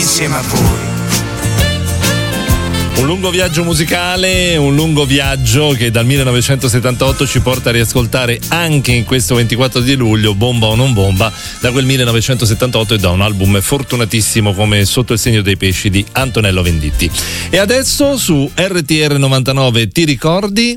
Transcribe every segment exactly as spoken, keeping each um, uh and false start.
insieme a voi. Un lungo viaggio musicale, un lungo viaggio che dal millenovecentosettantotto ci porta a riascoltare anche in questo ventiquattro di luglio Bomba o non bomba, da quel millenovecentosettantotto e da un album fortunatissimo come Sotto il segno dei pesci di Antonello Venditti. E adesso su R T R novantanove Ti ricordi?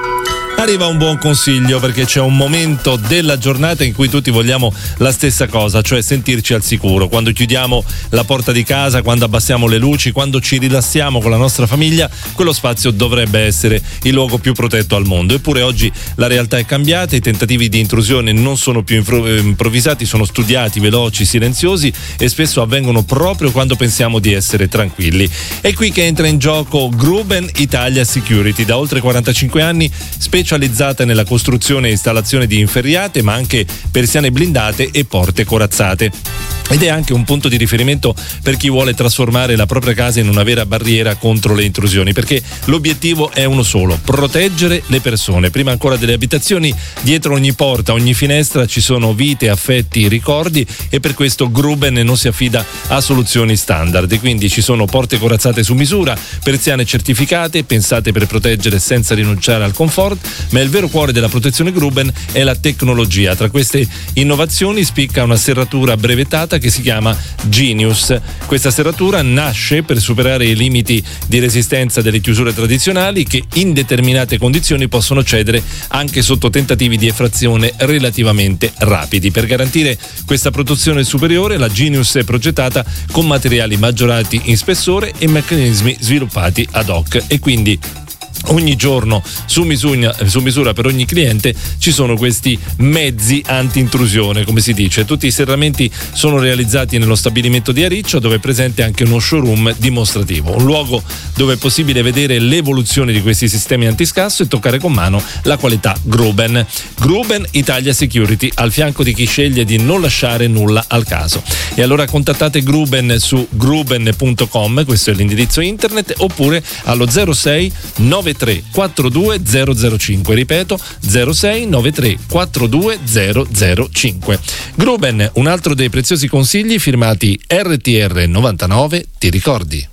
Arriva un buon consiglio, perché c'è un momento della giornata in cui tutti vogliamo la stessa cosa, cioè sentirci al sicuro. Quando chiudiamo la porta di casa, quando abbassiamo le luci, quando ci rilassiamo con la nostra famiglia, quello spazio dovrebbe essere il luogo più protetto al mondo. Eppure oggi la realtà è cambiata, i tentativi di intrusione non sono più improvvisati, sono studiati, veloci, silenziosi e spesso avvengono proprio quando pensiamo di essere tranquilli. È qui che entra in gioco Gruben Italia Security, da oltre quarantacinque anni specializzata nella costruzione e installazione di inferriate, ma anche persiane blindate e porte corazzate. Ed è anche un punto di riferimento per chi vuole trasformare la propria casa in una vera barriera contro le intrusioni, perché l'obiettivo è uno solo: proteggere le persone. Prima ancora delle abitazioni, dietro ogni porta, ogni finestra ci sono vite, affetti, ricordi, e per questo Gruben non si affida a soluzioni standard. E quindi ci sono porte corazzate su misura, persiane certificate, pensate per proteggere senza rinunciare al comfort, ma il vero cuore della protezione Gruben è la tecnologia. Tra queste innovazioni spicca una serratura brevettata che si chiama Genius. Questa serratura nasce per superare i limiti di resistenza delle chiusure tradizionali, che in determinate condizioni possono cedere anche sotto tentativi di effrazione relativamente rapidi. Per garantire questa protezione superiore, la Genius è progettata con materiali maggiorati in spessore e meccanismi sviluppati ad hoc, e quindi ogni giorno su misura, su misura per ogni cliente ci sono questi mezzi anti-intrusione, come si dice. Tutti i serramenti sono realizzati nello stabilimento di Ariccio, dove è presente anche uno showroom dimostrativo, un luogo dove è possibile vedere l'evoluzione di questi sistemi antiscasso e toccare con mano la qualità Gruben. Gruben Italia Security, al fianco di chi sceglie di non lasciare nulla al caso. E allora contattate Gruben su gruben punto com, questo è l'indirizzo internet, oppure allo zero sei nove tre quattro due zero zero cinque, ripeto zero sei nove tre quattro due zero zero cinque. Gruben, un altro dei preziosi consigli firmati R T R novantanove Ti ricordi?